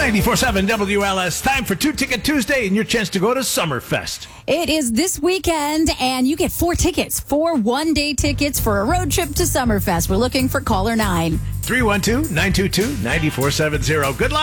94.7 WLS. Time for 2-Ticket Tuesday and your chance to go to Summerfest. It is this weekend, and you get 4 tickets, 4 one-day tickets for a road trip to Summerfest. We're looking for caller 9. 312-922-9470. Good luck.